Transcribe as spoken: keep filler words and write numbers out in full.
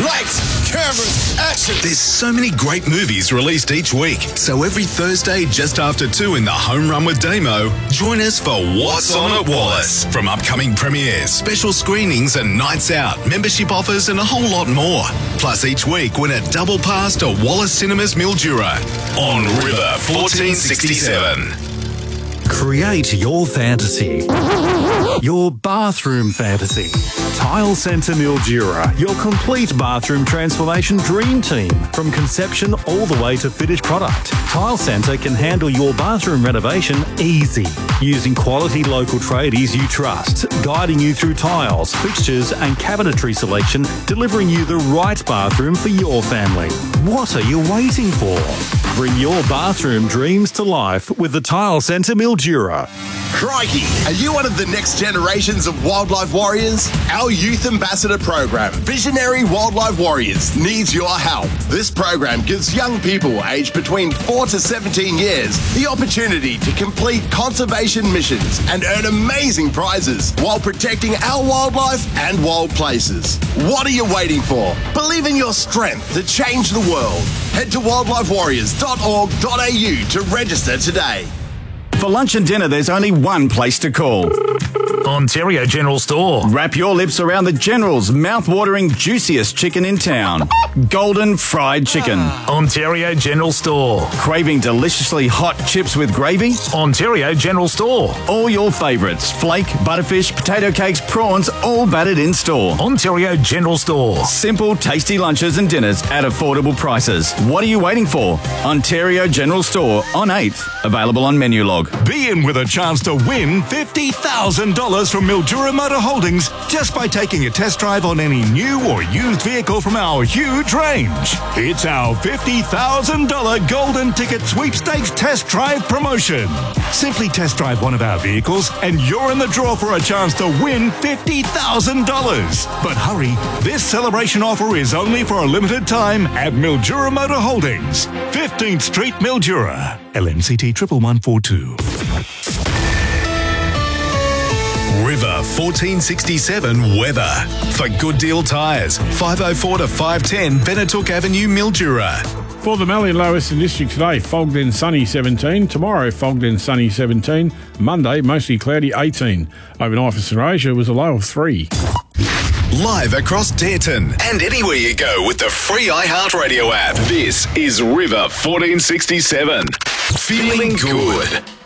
Lights, cameras, action. There's so many great movies released each week. So every Thursday just after two in the Home Run with Damo, join us for What's On at Wallace. From upcoming premieres, special screenings and nights out, membership offers and a whole lot more. Plus each week win a double pass to Wallace Cinemas Mildura on River fourteen sixty-seven. Create your fantasy. Your bathroom fantasy. Tile Centre Mildura, your complete bathroom transformation dream team. From conception all the way to finished product, Tile Centre can handle your bathroom renovation easy. Using quality local tradies you trust, guiding you through tiles, fixtures and cabinetry selection, delivering you the right bathroom for your family. What are you waiting for? Bring your bathroom dreams to life with the Tile Centre Mildura. Crikey, are you one of the next generations of wildlife warriors? Our Youth Ambassador program, Visionary Wildlife Warriors, needs your help. This program gives young people aged between four to seventeen years the opportunity to complete conservation missions and earn amazing prizes while protecting our wildlife and wild places. What are you waiting for? Believe in your strength to change the world. Head to wildlife warriors dot org dot a u to register today. For lunch and dinner, there's only one place to call. Ontario General Store. Wrap your lips around the General's mouth-watering, juiciest chicken in town. Golden Fried Chicken. Ontario General Store. Craving deliciously hot chips with gravy? Ontario General Store. All your favourites, flake, butterfish, potato cakes, prawns, all battered in store. Ontario General Store. Simple, tasty lunches and dinners at affordable prices. What are you waiting for? Ontario General Store on eighth. Available on Menulog. Be in with a chance to win fifty thousand dollars from Mildura Motor Holdings just by taking a test drive on any new or used vehicle from our huge range. It's our fifty thousand dollars Golden Ticket Sweepstakes Test Drive promotion. Simply test drive one of our vehicles and you're in the draw for a chance to win fifty thousand dollars. But hurry, this celebration offer is only for a limited time at Mildura Motor Holdings, fifteenth Street, Mildura. L M C T one one four two. River fourteen sixty-seven weather. For Good Deal Tyres, five oh four to five ten Benetook Avenue, Mildura. For the Mallee Low Western District today, fogged and sunny seventeen. Tomorrow, fogged and sunny seventeen. Monday, mostly cloudy eighteen. Overnight for Sunraysia was a low of three. Live across Dareton and anywhere you go with the free iHeartRadio app. This is River fourteen sixty-seven. Feeling good.